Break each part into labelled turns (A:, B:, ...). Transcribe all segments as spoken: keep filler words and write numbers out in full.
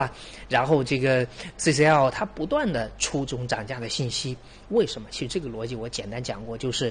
A: 然后这个 Z C L 它不断的出这种涨价的信息，为什么？其实这个逻辑我简单讲过，就是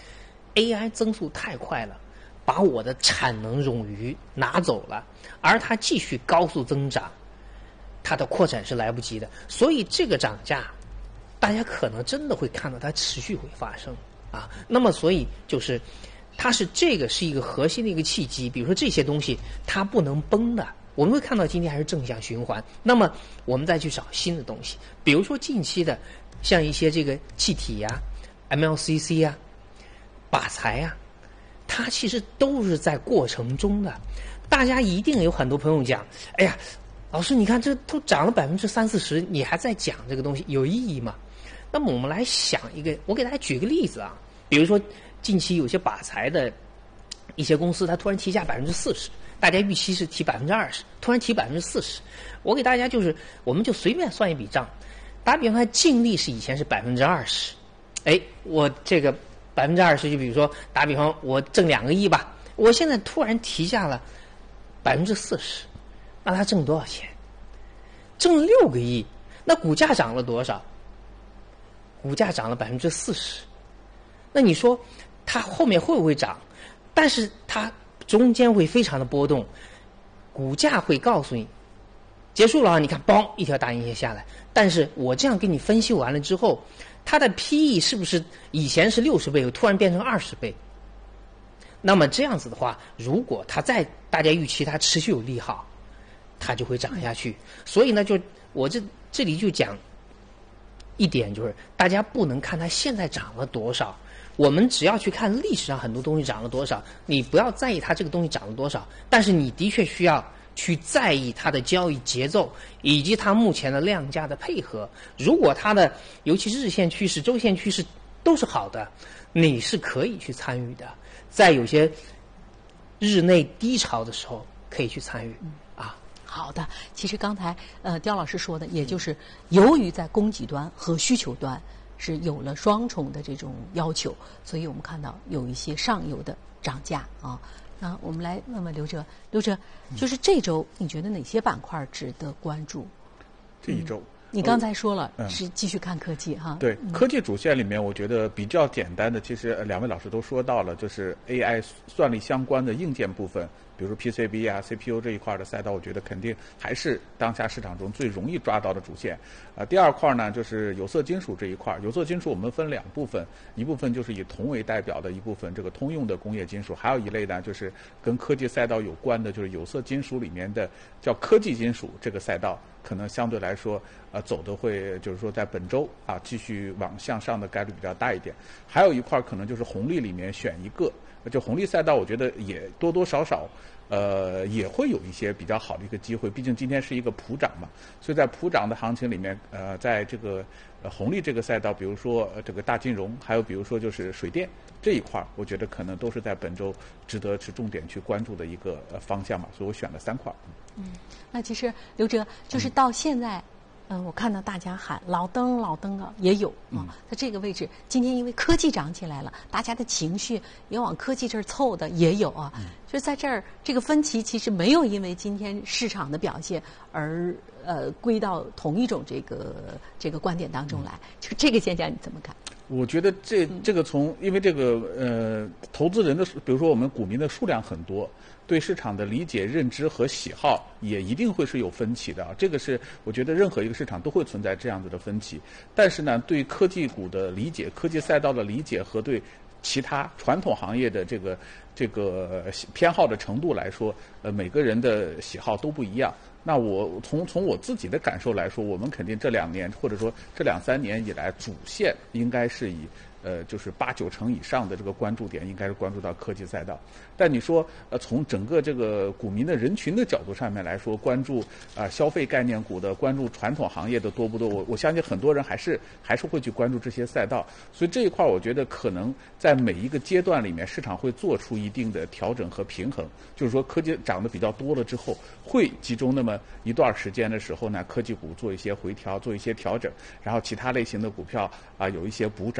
A: A I 增速太快了，把我的产能冗余拿走了，而它继续高速增长，它的扩展是来不及的。所以这个涨价，大家可能真的会看到它持续会发生啊。那么所以就是它是这个是一个核心的一个契机，比如说这些东西它不能崩的。我们会看到今天还是正向循环，那么我们再去找新的东西，比如说近期的像一些这个气体呀、M L C C 呀、靶材呀，它其实都是在过程中的。大家一定有很多朋友讲，哎呀，老师你看这都涨了百分之三四十，你还在讲这个东西有意义吗？那么我们来想一个，我给大家举个例子啊，比如说近期有些靶材的一些公司，它突然提价百分之四十。大家预期是提百分之二十，突然提百分之四十，我给大家就是，我们就随便算一笔账，打比方，它净利是以前是百分之二十，哎，我这个百分之二十，就比如说打比方，我挣两个亿吧，我现在突然提价了百分之四十，那它挣多少钱？挣六个亿，那股价涨了多少？股价涨了百分之四十，那你说它后面会不会涨？但是它中间会非常的波动，股价会告诉你结束了啊！你看，嘣，一条大阴线下来。但是我这样给你分析完了之后，它的 P E 是不是以前是六十倍，突然变成二十倍？那么这样子的话，如果它在大家预期它持续有利好，它就会涨下去。所以呢，就我这这里就讲一点，就是大家不能看它现在涨了多少。我们只要去看历史上很多东西涨了多少，你不要在意它这个东西涨了多少，但是你的确需要去在意它的交易节奏以及它目前的量价的配合。如果它的尤其日线趋势、周线趋势都是好的，你是可以去参与的。在有些日内低潮的时候，可以去参与啊。
B: 好的，其实刚才呃刁老师说的，也就是由于在供给端和需求端是有了双重的这种要求，所以我们看到有一些上游的涨价啊。那我们来问问刘哲，刘哲，就是这周你觉得哪些板块值得关注？
C: 这一周。
B: 嗯你刚才说了、嗯、是继续看科技哈。
C: 对、
B: 嗯，
C: 科技主线里面，我觉得比较简单的，其实两位老师都说到了，就是 A I 算力相关的硬件部分，比如说 P C B 啊、C P U 这一块的赛道，我觉得肯定还是当下市场中最容易抓到的主线。啊、呃，第二块呢，就是有色金属这一块。有色金属我们分两部分，一部分就是以铜为代表的一部分这个通用的工业金属，还有一类呢，就是跟科技赛道有关的，就是有色金属里面的叫科技金属这个赛道。可能相对来说，呃，走的会就是说在本周啊继续往向上的概率比较大一点。还有一块可能就是红利里面选一个，就红利赛道，我觉得也多多少少，呃，也会有一些比较好的一个机会。毕竟今天是一个普涨嘛，所以在普涨的行情里面，呃，在这个呃红利这个赛道，比如说、呃、这个大金融，还有比如说就是水电这一块，我觉得可能都是在本周值得是重点去关注的一个呃方向嘛。所以我选了三块。
B: 嗯，那其实刘哲就是到现在，嗯、呃，我看到大家喊老登老登啊，也有啊，在这个位置，今天因为科技涨起来了，大家的情绪也往科技这儿凑的也有啊，嗯、就在这儿这个分歧其实没有因为今天市场的表现而呃归到同一种这个这个观点当中来，就这个现象你怎么看？
C: 我觉得这这个从因为这个呃投资人的，比如说我们股民的数量很多，对市场的理解、认知和喜好也一定会是有分歧的啊。这个是我觉得任何一个市场都会存在这样子的分歧。但是呢，对科技股的理解、科技赛道的理解和对其他传统行业的这个这个偏好的程度来说，呃，每个人的喜好都不一样。那我从从我自己的感受来说，我们肯定这两年或者说这两三年以来，主线应该是以呃就是八九成以上的这个关注点，应该是关注到科技赛道。但你说呃从整个这个股民的人群的角度上面来说，关注啊、呃、消费概念股的，关注传统行业的多不多？我我相信很多人还是还是会去关注这些赛道。所以这一块我觉得可能在每一个阶段里面，市场会做出一定的调整和平衡。就是说科技涨得比较多了之后，会集中那么一段时间的时候呢，科技股做一些回调，做一些调整，然后其他类型的股票啊有一些补涨，或者说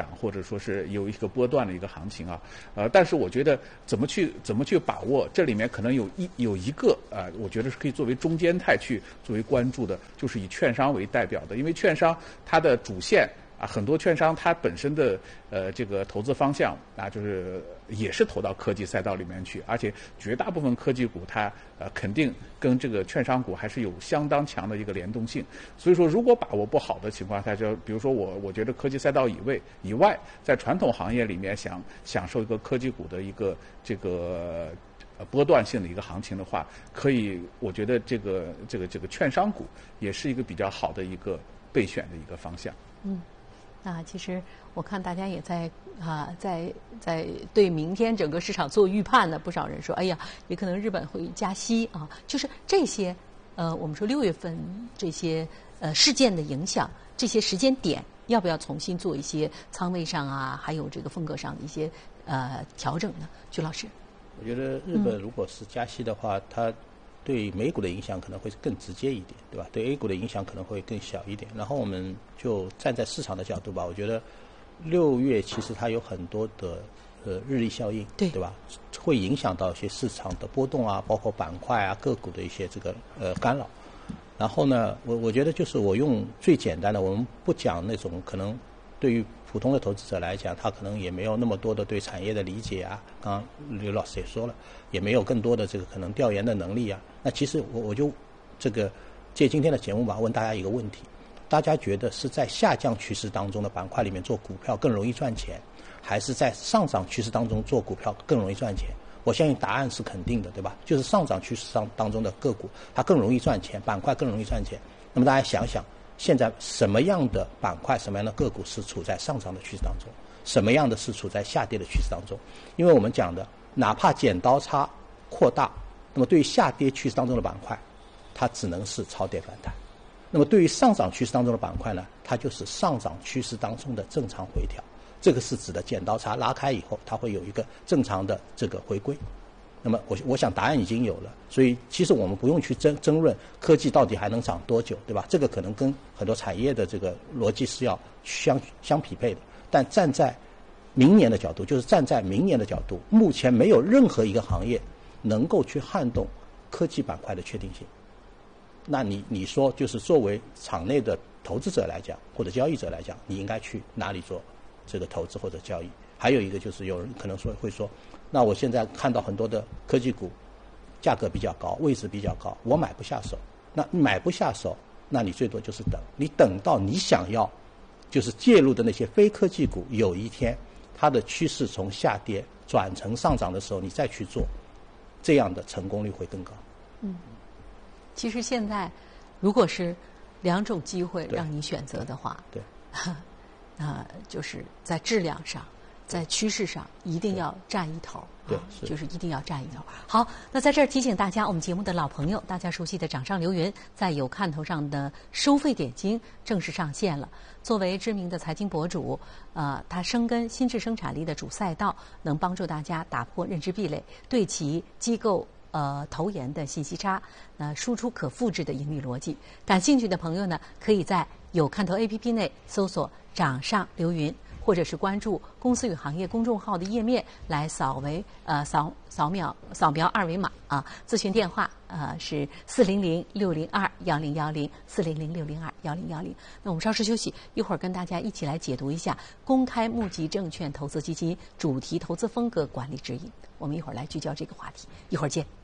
C: 说是有一个波段的一个行情啊。呃，但是我觉得怎么去怎么去把握，这里面可能有一有一个啊、呃，我觉得是可以作为中间态去作为关注的，就是以券商为代表的，因为券商它的主线。啊，很多券商它本身的呃这个投资方向啊，就是也是投到科技赛道里面去，而且绝大部分科技股它呃肯定跟这个券商股还是有相当强的一个联动性。所以说，如果把握不好的情况下，就比如说我我觉得科技赛道以外以外，在传统行业里面想享受一个科技股的一个这个呃波段性的一个行情的话，可以，我觉得这个这个这个券商股也是一个比较好的一个备选的一个方向。
B: 嗯。啊，其实我看大家也在啊，在在对明天整个市场做预判呢。不少人说，哎呀，也可能日本会加息啊。就是这些呃，我们说六月份这些呃事件的影响，这些时间点，要不要重新做一些仓位上啊，还有这个风格上的一些呃调整呢？曲老师，
D: 我觉得日本如果是加息的话，嗯、它对美股的影响可能会更直接一点，对吧？对 A 股的影响可能会更小一点。然后我们就站在市场的角度吧，我觉得六月其实它有很多的呃日历效应，
B: 对
D: 对吧？会影响到一些市场的波动啊，包括板块啊、个股的一些这个呃干扰。然后呢，我我觉得就是我用最简单的，我们不讲那种可能对于普通的投资者来讲，他可能也没有那么多的对产业的理解啊。刚刚刘老师也说了，也没有更多的这个可能调研的能力啊。那其实我我就这个借今天的节目吧，问大家一个问题：大家觉得是在下降趋势当中的板块里面做股票更容易赚钱，还是在上涨趋势当中做股票更容易赚钱？我相信答案是肯定的，对吧？就是上涨趋势上当中的个股，它更容易赚钱，板块更容易赚钱。那么大家想想，现在什么样的板块、什么样的个股是处在上涨的趋势当中，什么样的是处在下跌的趋势当中？因为我们讲的，哪怕剪刀差扩大，那么对于下跌趋势当中的板块，它只能是超跌反弹；那么对于上涨趋势当中的板块呢，它就是上涨趋势当中的正常回调。这个是指的剪刀差拉开以后，它会有一个正常的这个回归。那么我我想答案已经有了，所以其实我们不用去争争论科技到底还能涨多久，对吧？这个可能跟很多产业的这个逻辑是要相相匹配的。但站在明年的角度，就是站在明年的角度，目前没有任何一个行业能够去撼动科技板块的确定性。那你你说，就是作为场内的投资者来讲，或者交易者来讲，你应该去哪里做这个投资或者交易？还有一个就是有人可能说会说，那我现在看到很多的科技股价格比较高，位置比较高，我买不下手。那买不下手，那你最多就是等，你等到你想要就是介入的那些非科技股有一天它的趋势从下跌转成上涨的时候，你再去做，这样的成功率会更高。
B: 嗯，其实现在如果是两种机会让你选择的话，
D: 对，
B: 呃，就是在质量上，在趋势上一定要占一头，
D: 对，
B: 啊、就是一定要占一头。好，那在这儿提醒大家，我们节目的老朋友，大家熟悉的掌上留云，在有看头上的收费点睛正式上线了。作为知名的财经博主，呃，他深耕新质生产力的主赛道，能帮助大家打破认知壁垒，对其机构呃投研的信息差，呃，输出可复制的盈利逻辑。感兴趣的朋友呢，可以在有看头 A P P 内搜索掌上留云，或者是关注公司与行业公众号的页面来扫为呃扫扫描扫描二维码啊。咨询电话呃是四零零六零二幺零幺零四零零六零二幺零幺零。那我们稍事休息，一会儿跟大家一起来解读一下公开募集证券投资基金主题投资风格管理指引。我们一会儿来聚焦这个话题，一会儿见。